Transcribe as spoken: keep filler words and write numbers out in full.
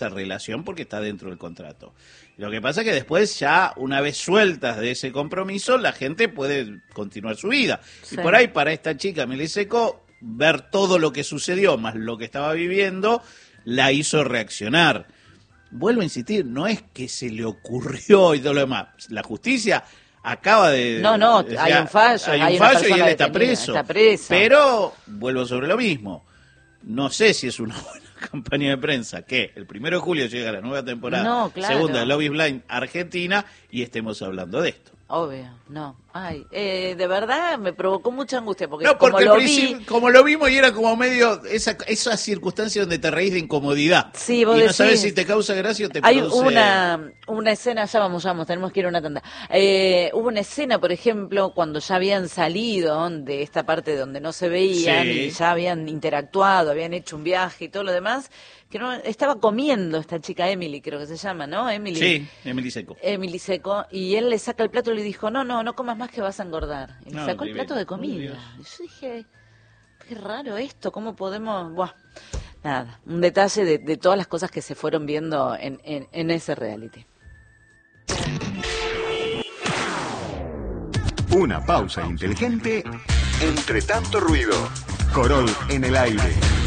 esta relación porque está dentro del contrato. Lo que pasa es que después ya, una vez sueltas de ese compromiso, la gente puede continuar su vida. Sí. Y por ahí para esta chica, Emily Secco, ver todo lo que sucedió, más lo que estaba viviendo, la hizo reaccionar. Vuelvo a insistir, no es que se le ocurrió y todo lo demás. La justicia acaba de... No, no, o sea, hay un fallo. Hay un hay fallo y él detenida, está preso. Está preso. Pero vuelvo sobre lo mismo. No sé si es una buena campaña de prensa que el primero de julio llega la nueva temporada, no, claro. segunda de Love is Blind Argentina, y estemos hablando de esto. Obvio, no. Ay, eh, de verdad me provocó mucha angustia porque, no, porque como lo vi... como lo vimos y era como medio esa, esa circunstancia donde te reís de incomodidad. Sí, vos y decís, no sabes si te causa gracia o te hay produce... una, una escena, ya vamos, ya vamos, tenemos que ir a una tanda. Eh, hubo una escena, por ejemplo, cuando ya habían salido de esta parte donde no se veían, sí. y ya habían interactuado, habían hecho un viaje y todo lo demás, que no estaba comiendo esta chica Emily, creo que se llama, ¿no? Emily. Sí, Emily Secco. Emily Secco, y él le saca el plato y le dijo, no, no, no comas más que vas a engordar. Y le no, sacó el divino. plato de comida. Y yo dije, qué raro esto, ¿cómo podemos...? Buah. Nada, un detalle de, de todas las cosas que se fueron viendo en, en, en ese reality. Una pausa inteligente entre tanto ruido. Corol en el aire.